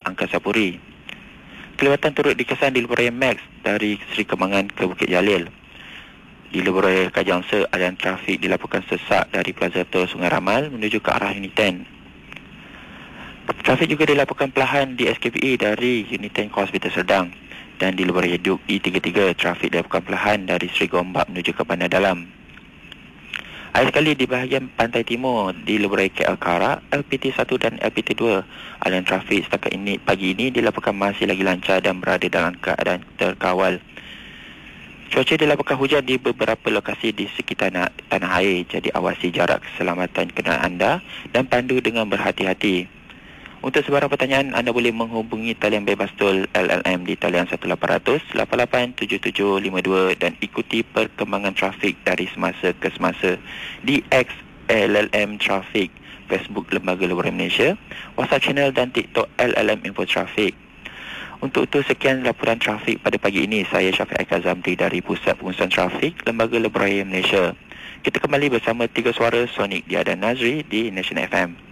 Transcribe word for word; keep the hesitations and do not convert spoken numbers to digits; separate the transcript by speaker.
Speaker 1: Angkasa Puri. Kelewatan turut dikesan di lebuh raya Max dari Seri Kembangan ke Bukit Jalil. Di lebuh raya Kajangsa, aliran trafik dilaporkan sesak dari Plaza Tol Sungai Ramal menuju ke arah Unit sepuluh. Trafik juga dilaporkan perlahan di S K P E dari Unit sepuluh ke Hospital Serdang. Dan di lebuh raya Duke E tiga puluh tiga, trafik dilaporkan perlahan dari Seri Gombak menuju ke Bandar Dalam. Akhir sekali di bahagian pantai timur di lebuh raya K L Karak, L P T satu dan L P T dua, aliran trafik setakat ini pagi ini dilaporkan masih lagi lancar dan berada dalam keadaan terkawal. Cuaca dilaporkan hujan di beberapa lokasi di sekitar na- tanah air, jadi awasi jarak keselamatan kenderaan anda dan pandu dengan berhati-hati. Untuk sebarang pertanyaan, anda boleh menghubungi talian bebas tol L L M di talian satu lapan kosong kosong lapan lapan tujuh tujuh lima dua dan ikuti perkembangan trafik dari semasa ke semasa di X L L M Traffic, Facebook Lembaga Lebuh Raya Malaysia, WhatsApp channel dan TikTok L L M Info Traffic. Untuk itu, sekian laporan trafik pada pagi ini. Saya Syafiq Aikal Zamri dari Pusat Pengurusan Trafik Lembaga Lebuh Raya Malaysia. Kita kembali bersama Tiga Suara Sonic Dia dan Nazri di Nation F M.